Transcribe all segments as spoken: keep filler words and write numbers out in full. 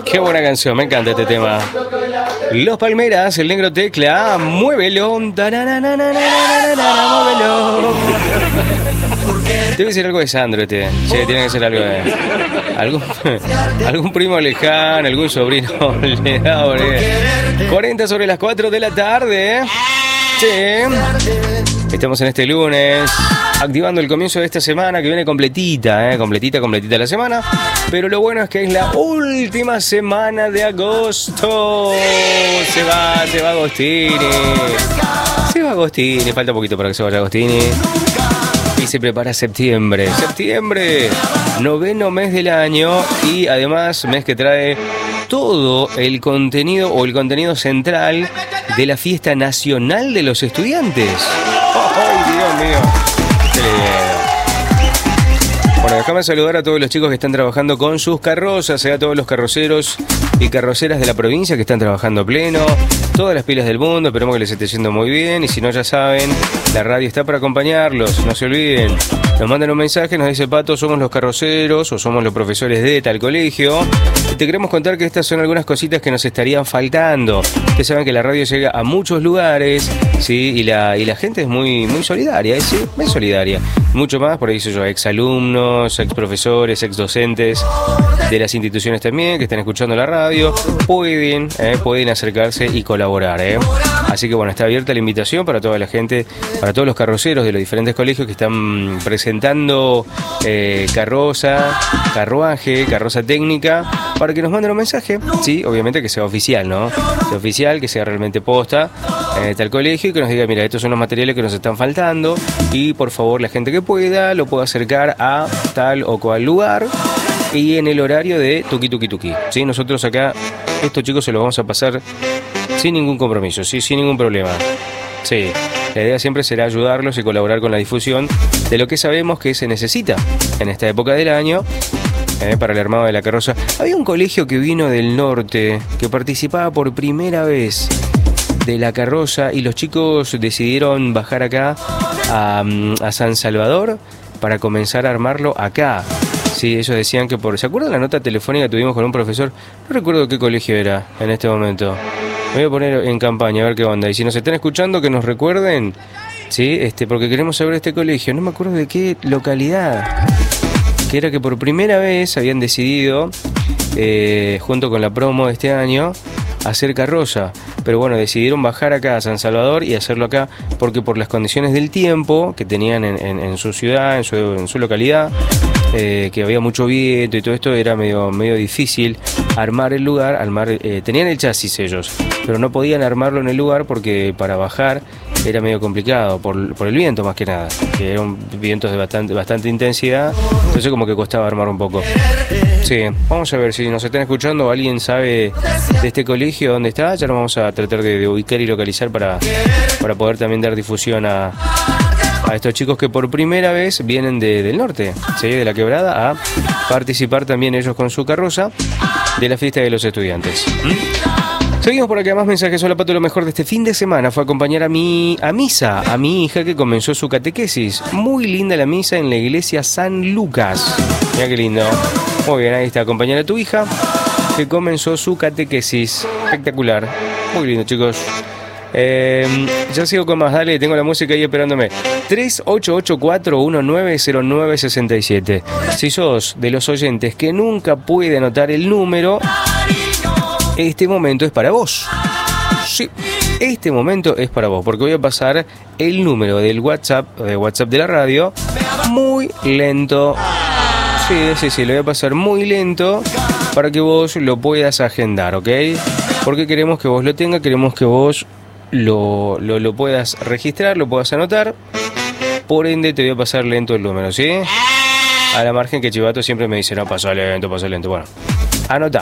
Qué buena canción, me encanta este tema. Los Palmeras, el negro Tecla, muévelo. Muévelo. Debe ser algo de Sandro este. Sí, tiene que ser algo de... Algún, algún primo lejano, algún sobrino lejano. cuarenta sobre las cuatro de la tarde. Sí. Estamos en este lunes, activando el comienzo de esta semana que viene completita, ¿eh? Completita, completita la semana. Pero lo bueno es que es la última semana de agosto. Se va, se va Agostini. Se va Agostini, falta poquito para que se vaya Agostini. Y se prepara septiembre. Septiembre, noveno mes del año y además mes que trae todo el contenido o el contenido central de la fiesta nacional de los estudiantes. ¡Ay, Dios mío! ¡Qué lindo! Bueno, déjame saludar a todos los chicos que están trabajando con sus carrozas, a todos los carroceros y carroceras de la provincia que están trabajando a pleno. Todas las pilas del mundo, esperemos que les esté yendo muy bien. Y si no, ya saben, la radio está para acompañarlos, no se olviden. Nos mandan un mensaje, nos dice: Pato, somos los carroceros o somos los profesores de tal colegio. Y te queremos contar que estas son algunas cositas que nos estarían faltando. Ustedes saben que la radio llega a muchos lugares, ¿sí? Y la, y la gente es muy, muy solidaria, ¿eh? Sí, muy solidaria. Mucho más, por ahí soy yo, exalumnos, exprofesores, exdocentes de las instituciones también que están escuchando la radio, pueden, eh, pueden acercarse y colaborar, ¿eh? Así que bueno, está abierta la invitación para toda la gente, para todos los carroceros de los diferentes colegios que están presentando eh, carroza, carruaje, carroza técnica, para que nos manden un mensaje. Sí, obviamente que sea oficial, ¿no? Sea oficial, que sea realmente posta en tal colegio y que nos diga: mira, estos son los materiales que nos están faltando y por favor la gente que pueda lo pueda acercar a tal o cual lugar y en el horario de tuki tuki tuki. ¿Sí? Nosotros acá, estos chicos se los vamos a pasar sin ningún compromiso, ¿sí? Sin ningún problema. Sí, la idea siempre será ayudarlos y colaborar con la difusión de lo que sabemos que se necesita en esta época del año. Eh, para el armado de la carroza. Había un colegio que vino del norte que participaba por primera vez de la carroza y los chicos decidieron bajar acá a, a San Salvador para comenzar a armarlo acá. Sí, ellos decían que por... ¿Se acuerdan la nota telefónica que tuvimos con un profesor? No recuerdo qué colegio era en este momento. Me voy a poner en campaña a ver qué onda. Y si nos están escuchando, que nos recuerden. Sí, este, porque queremos saber este colegio. No me acuerdo de qué localidad. Que era que por primera vez habían decidido, eh, junto con la promo de este año, hacer carroza. Pero bueno, decidieron bajar acá a San Salvador y hacerlo acá porque por las condiciones del tiempo que tenían en, en, en su ciudad, en su, en su localidad, eh, que había mucho viento y todo esto, era medio, medio difícil armar el lugar. Armar, eh, tenían el chasis ellos, pero no podían armarlo en el lugar porque para bajar era medio complicado, por, por el viento más que nada, que eran vientos de bastante, bastante intensidad, entonces como que costaba armar un poco. Sí, vamos a ver si nos están escuchando o alguien sabe de este colegio dónde está, ya lo vamos a tratar de, de ubicar y localizar para, para poder también dar difusión a, a estos chicos que por primera vez vienen de, del norte, ¿sí? De la Quebrada, a participar también ellos con su carroza de la fiesta de los estudiantes. ¿Mm? Seguimos por acá, más mensajes. Hola, Pato, lo mejor de este fin de semana fue acompañar a mi a misa, a mi hija que comenzó su catequesis. Muy linda la misa en la iglesia San Lucas. Mira qué lindo. Muy bien, ahí está, acompañar a tu hija que comenzó su catequesis. Espectacular. Muy lindo, chicos. Eh, ya sigo con más, dale, tengo la música ahí esperándome. tres ocho ocho cuatro uno nueve cero nueve seis siete. Si sos de los oyentes que nunca puede anotar el número, este momento es para vos. Sí, este momento es para vos, porque voy a pasar el número del WhatsApp, de WhatsApp de la radio, muy lento. Sí, sí, sí, lo voy a pasar muy lento para que vos lo puedas agendar, ¿ok? Porque queremos que vos lo tengas, queremos que vos lo, lo, lo puedas registrar, lo puedas anotar. Por ende, te voy a pasar lento el número, ¿sí? A la margen que Chivato siempre me dice: no, pasa lento, pasa lento. Bueno, anota.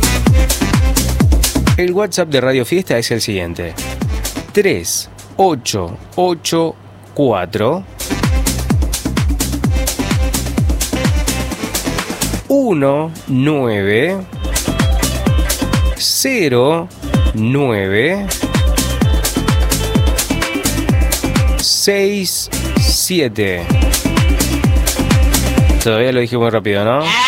El WhatsApp de Radio Fiesta es el siguiente: tres ocho ocho cuatro uno nueve cero nueve seis siete. Todavía lo dije muy rápido, ¿no?